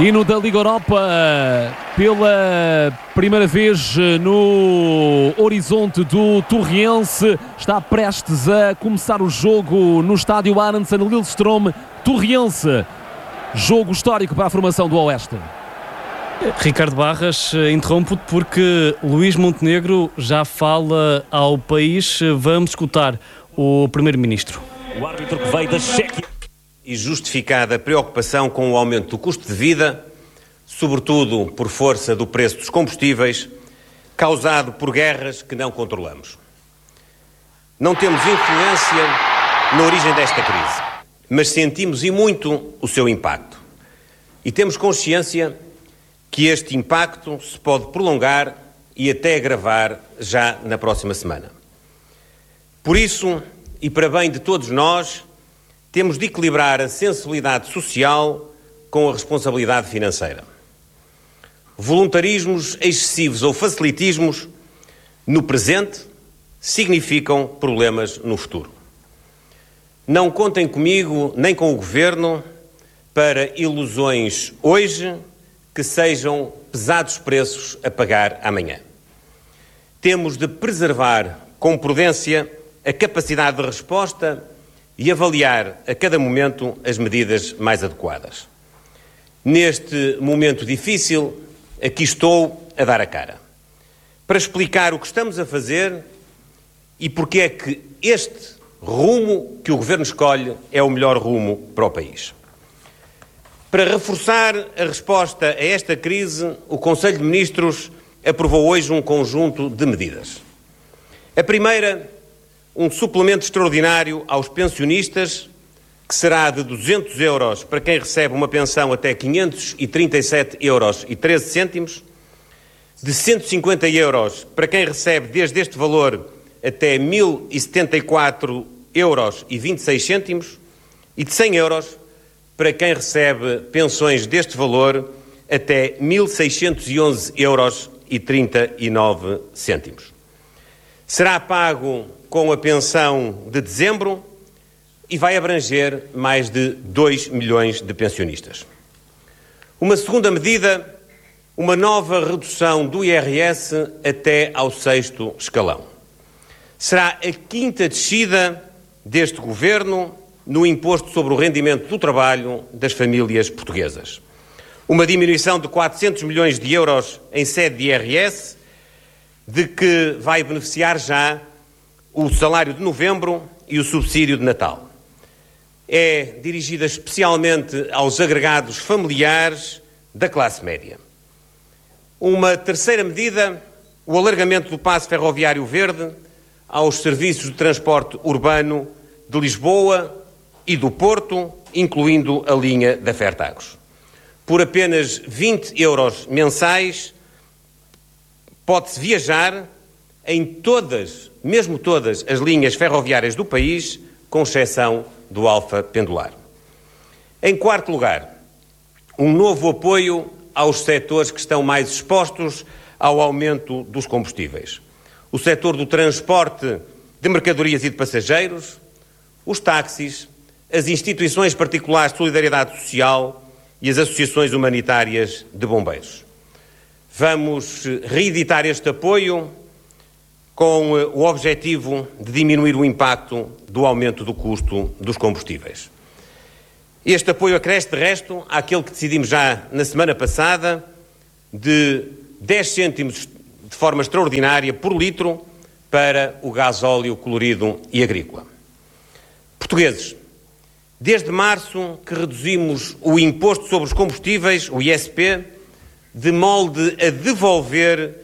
Hino da Liga Europa, pela primeira vez no horizonte do Torriense. Está prestes a começar o jogo no estádio Arendsen Lillestrøm. Torriense, jogo histórico para a formação do Oeste. Ricardo Barras, interrompo-te porque Luís Montenegro já fala ao país. Vamos escutar o Primeiro-Ministro. O árbitro que veio da Chequia. E justificada preocupação com o aumento do custo de vida, sobretudo por força do preço dos combustíveis, causado por guerras que não controlamos. Não temos influência na origem desta crise, mas sentimos e muito o seu impacto. E temos consciência que este impacto se pode prolongar e até agravar já na próxima semana. Por isso, e para bem de todos nós, temos de equilibrar a sensibilidade social com a responsabilidade financeira. Voluntarismos excessivos ou facilitismos no presente significam problemas no futuro. Não contem comigo nem com o Governo para ilusões hoje que sejam pesados preços a pagar amanhã. Temos de preservar com prudência a capacidade de resposta e avaliar a cada momento as medidas mais adequadas. Neste momento difícil, aqui estou a dar a cara, para explicar o que estamos a fazer e porque é que este rumo que o Governo escolhe é o melhor rumo para o país. Para reforçar a resposta a esta crise, o Conselho de Ministros aprovou hoje um conjunto de medidas. A primeira, um suplemento extraordinário aos pensionistas, que será de 200 euros para quem recebe uma pensão até 537 euros e 13 cêntimos, de 150 euros para quem recebe desde este valor até 1.074 euros e 26 cêntimos e de 100 euros para quem recebe pensões deste valor até 1.611 euros e 39 cêntimos. Será pago com a pensão de dezembro e vai abranger mais de 2 milhões de pensionistas. Uma segunda medida, uma nova redução do IRS até ao 6º escalão. Será a 5ª descida deste Governo no imposto sobre o rendimento do trabalho das famílias portuguesas. Uma diminuição de 400 milhões de euros em sede de IRS, de que vai beneficiar já o salário de novembro e o subsídio de Natal. É dirigida especialmente aos agregados familiares da classe média. Uma terceira medida, o alargamento do passe ferroviário verde aos serviços de transporte urbano de Lisboa e do Porto, incluindo a linha da Fertagos. Por apenas 20 euros mensais, pode-se viajar em todas, mesmo todas as linhas ferroviárias do país, com exceção do Alfa Pendular. Em quarto lugar, um novo apoio aos setores que estão mais expostos ao aumento dos combustíveis. O setor do transporte de mercadorias e de passageiros, os táxis, as instituições particulares de solidariedade social e as associações humanitárias de bombeiros. Vamos reeditar este apoio com o objetivo de diminuir o impacto do aumento do custo dos combustíveis. Este apoio acresce, de resto, àquele que decidimos já na semana passada, de 10 cêntimos de forma extraordinária por litro para o gasóleo colorido e agrícola. Portugueses, desde março que reduzimos o imposto sobre os combustíveis, o ISP, de molde a devolver